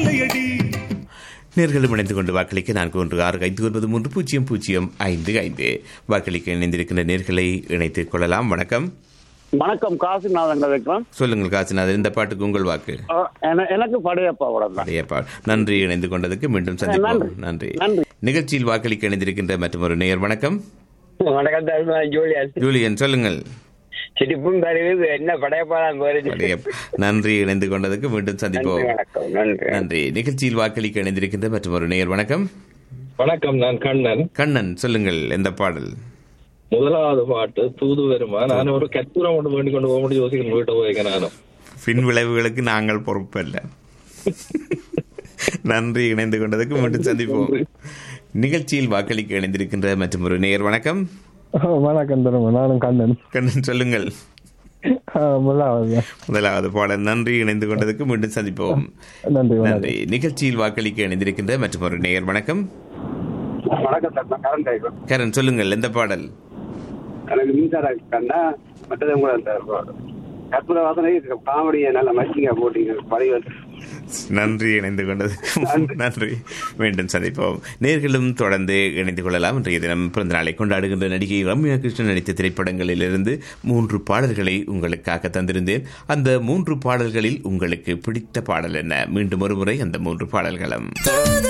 நேர்களும் இணைந்து கொண்டு வாக்களிக்க 4165930055 வாக்களிக்க இணைந்திருக்கின்ற நேர்களை இணைத்துக் கொள்ளலாம். வணக்கம். வணக்கம், காசிநாதன் வைக்கலாம். சொல்லுங்கள் காசிநாதன், இந்த பாட்டுக்கு உங்கள் வாக்கு. எனக்கு படையப்பாவோட படையப்பா. நன்றி, இணைந்து கொண்டதுக்கு மீண்டும் சந்திப்போம். நன்றி. நிகழ்ச்சியில் வாக்களிக்க இணைந்திருக்கின்ற மற்றும் ஒரு நேயர். வணக்கம். வணக்கம் ஜூலியன், சொல்லுங்கள். என்ன படையப்பாதான். நன்றி, இணைந்து கொண்டதுக்கு மீண்டும் சந்திப்போம். நன்றி. நிகழ்ச்சியில் வாக்களிக்க இணைந்திருக்கின்ற மற்றும் ஒரு நேயர். வணக்கம். வணக்கம், நான் கண்ணன். கண்ணன், சொல்லுங்கள், எந்த பாடல்? முதலாவது பாட்டு தூது வருமா. நான் ஒரு கற்பூரம் ஒன்று வேண்டிக் கொண்டு போக முடியும் யோசிக்கிறேன். வீட்டை போயிருக்கேன். நானும் பின் விளைவுகளுக்கு நாங்கள் பொறுப்பல்ல. நன்றி, இணைந்து கொண்டதுக்கு மீண்டும் சந்திப்போம். நிகழ்ச்சியில் வாக்களிக்க இணைந்திருக்கின்ற மற்றும் ஒரு நேயர். வணக்கம். வணக்கம், நானும் கண்ணன். கண்ணன், சொல்லுங்கள். முதலாவது பாடல். நன்றி, இணைந்து கொண்டதுக்கு மீண்டும் சந்திப்போம். நன்றி. நிகழ்ச்சியில் வாக்களிக்க இணைந்திருக்கின்ற மற்றும் ஒரு நேயர். வணக்கம். கரண், சொல்லுங்கள், எந்த பாடல்? எனக்கு மின்சார கண்ணா மற்றது கூட அந்த கற்பூர வாசனை காமெடியை நல்ல மச்சிங்க போட்டீங்க பழைய. நன்றி, இணைந்து கொண்டதுக்கு நன்றி. மீண்டும் சந்திப்போம். நேர்களும் தொடர்ந்து இணைந்து கொள்ளலாம். இன்றைய தினம் பிறந்த நாளை கொண்டாடுகின்ற நடிகை ரம்யா கிருஷ்ணன் நடித்த திரைப்படங்களிலிருந்து 3 பாடல்களை உங்களுக்காக தந்திருந்தேன். அந்த 3 பாடல்களில் உங்களுக்கு பிடித்த பாடல் என்ன? மீண்டும் ஒரு முறை அந்த 3 பாடல்களும்.